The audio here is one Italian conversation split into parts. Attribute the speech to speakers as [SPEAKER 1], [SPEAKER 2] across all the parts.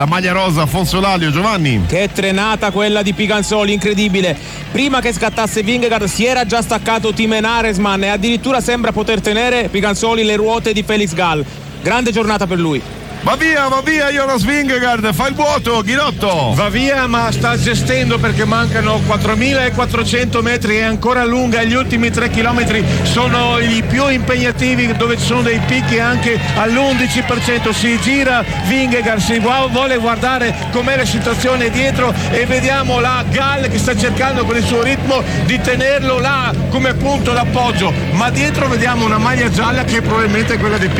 [SPEAKER 1] La maglia rosa, Afonso Eulalia, Giovanni.
[SPEAKER 2] Che trenata quella di Piganzoli, incredibile. Prima che scattasse Vingegaard si era già staccato Thymen Arensman e addirittura sembra poter tenere Piganzoli le ruote di Felix Gall. Grande giornata per lui.
[SPEAKER 1] Va via Jonas Vingegaard, fa il vuoto, Ghirotto.
[SPEAKER 3] Va via, ma sta gestendo perché mancano 4.400 metri, è ancora lunga, gli ultimi 3 chilometri sono i più impegnativi, dove ci sono dei picchi anche all'11%. Si gira Vingegaard, si vuole guardare com'è la situazione dietro e vediamo la Gall che sta cercando con il suo ritmo di tenerlo là come punto d'appoggio, ma dietro vediamo una maglia gialla che probabilmente è quella di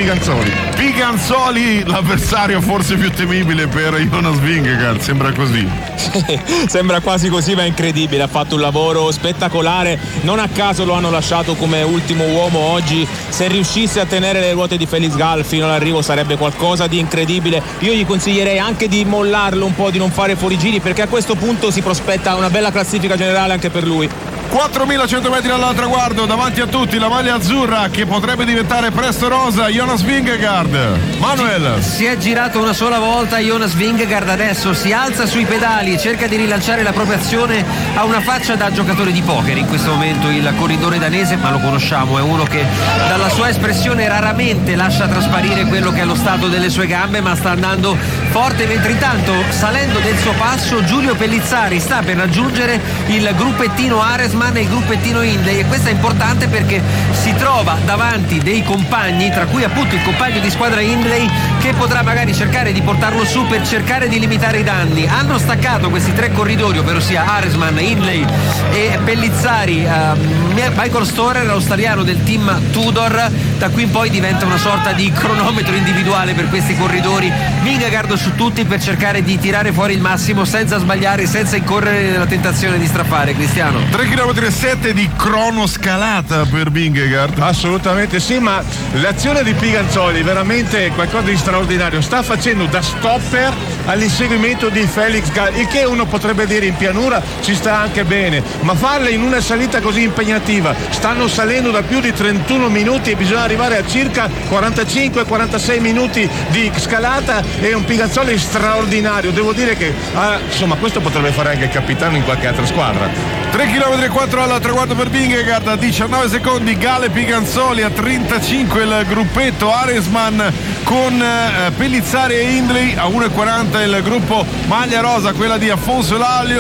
[SPEAKER 3] Piganzoli, l'avversario forse più temibile per Jonas Vingegaard, sembra così.
[SPEAKER 2] Sembra quasi così, ma è incredibile, ha fatto un lavoro spettacolare, non a caso lo hanno lasciato come ultimo uomo oggi. Se riuscisse a tenere le ruote di Felix Gall fino all'arrivo sarebbe qualcosa di incredibile. Io gli consiglierei anche di mollarlo un po', di non fare fuorigiri, perché a questo punto si prospetta una bella classifica generale anche per lui.
[SPEAKER 1] 4.100 metri dal traguardo, davanti a tutti la maglia azzurra che potrebbe diventare presto rosa, Jonas Vingegaard. Manuel.
[SPEAKER 4] Si è girato una sola volta Jonas Vingegaard, adesso si alza sui pedali, cerca di rilanciare la propria azione, ha una faccia da giocatore di poker in questo momento il corridore danese, ma lo conosciamo, è uno che dalla sua espressione raramente lascia trasparire quello che è lo stato delle sue gambe, ma sta andando forte, mentre intanto salendo del suo passo Giulio Pellizzari sta per raggiungere il gruppettino Arensman e il gruppettino Hindley, e questo è importante perché si trova davanti dei compagni, tra cui appunto il compagno di squadra Hindley, che potrà magari cercare di portarlo su per cercare di limitare i danni. Hanno staccato questi 3 corridori, ovvero sia Arensman, Hindley e Pellizzari. Michael Storer, l'australiano del team Tudor, da qui in poi diventa una sorta di cronometro individuale per questi corridori. Vingegaard su tutti per cercare di tirare fuori il massimo senza sbagliare, senza incorrere nella tentazione di strappare. Cristiano.
[SPEAKER 1] 3 km e 7 di cronoscalata per Vingegaard.
[SPEAKER 3] Assolutamente sì, ma l'azione di Piganzoli veramente è qualcosa di straordinario, sta facendo da stopper all'inseguimento di Felix Gall, il che uno potrebbe dire in pianura ci sta anche bene, ma farle in una salita così impegnativa, stanno salendo da più di 31 minuti e bisogna arrivare a circa 45-46 minuti di scalata, e un Piganzoli straordinario, devo dire che insomma questo potrebbe fare anche il capitano in qualche altra squadra.
[SPEAKER 1] 3 km e 4 al traguardo per Vingegaard, a 19 secondi Gall e Piganzoli, a 35 il gruppetto Arensman con Pellizzari e Hindley, a 1,40 il gruppo maglia rosa, quella di Afonso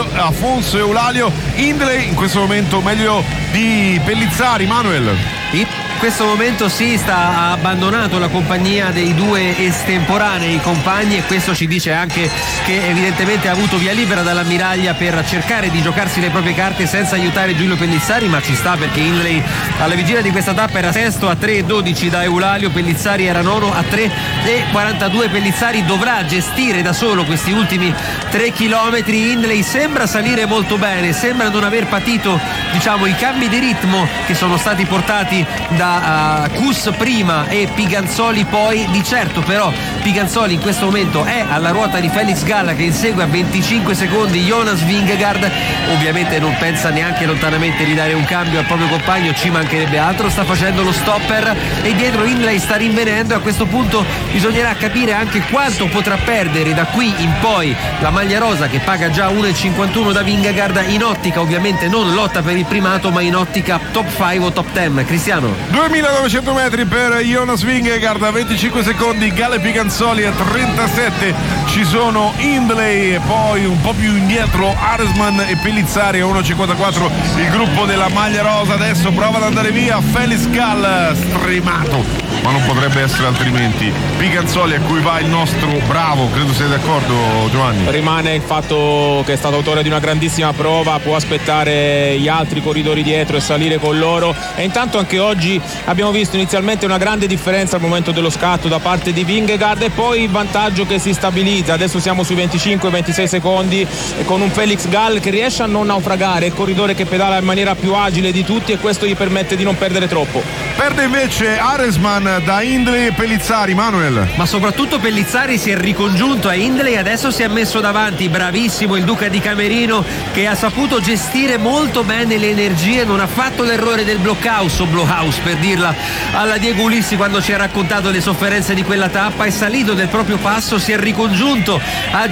[SPEAKER 1] Eulalia. Hindley in questo momento meglio di Pellizzari. Manuel.
[SPEAKER 4] In questo momento ha abbandonato la compagnia dei 2 estemporanei compagni, e questo ci dice anche che evidentemente ha avuto via libera dall'ammiraglia per cercare di giocarsi le proprie carte senza aiutare Giulio Pellizzari, ma ci sta perché Hindley alla vigilia di questa tappa era sesto a 3,12 da Eulalio, Pellizzari era nono a 3,42. Pellizzari dovrà gestire da solo questi ultimi 3 chilometri. Hindley sembra salire molto bene, sembra non aver patito i cambi di ritmo che sono stati portati da Kuss prima e Piganzoli poi. Di certo però Piganzoli in questo momento è alla ruota di Felix Gall, che insegue a 25 secondi Jonas Vingegaard, ovviamente non pensa neanche lontanamente di dare un cambio al proprio compagno, ci mancherebbe altro, sta facendo lo stopper e dietro Hindley sta rinvenendo. A questo punto bisognerà capire anche quanto potrà perdere da qui in poi la maglia rosa, che paga già 1,51 da Vingegaard, in ottica ovviamente non lotta per il primato, ma in ottica top 5 o top 10. Cristiano.
[SPEAKER 1] 2.900 metri per Jonas Vingegaard, a 25 secondi Gall e Piganzoli, a 37 ci sono Hindley e poi un po' più indietro Arensman e Pellizzari, a 1,54 il gruppo della maglia rosa. Adesso prova ad andare via Felix Gall, stremato, ma non potrebbe essere altrimenti. Piganzoli, a cui va il nostro bravo, credo sei d'accordo Giovanni?
[SPEAKER 2] Rimane il fatto che è stato autore di una grandissima prova, può aspettare gli altri corridori dietro e salire con loro, e intanto anche oggi abbiamo visto inizialmente una grande differenza al momento dello scatto da parte di Vingegaard, e poi il vantaggio che si stabilizza. Adesso siamo sui 25-26 secondi con un Felix Gall che riesce a non naufragare, il corridore che pedala in maniera più agile di tutti, e questo gli permette di non perdere troppo.
[SPEAKER 1] Perde invece Arensman da Hindley e Pellizzari. Manuel.
[SPEAKER 4] Ma soprattutto Pellizzari si è ricongiunto a Hindley, adesso si è messo davanti, bravissimo il Duca di Camerino, che ha saputo gestire molto bene le energie, non ha fatto l'errore del blockhouse o blowhouse per dirla alla Diego Ulissi quando ci ha raccontato le sofferenze di quella tappa, è salito del proprio passo, si è ricongiunto, ha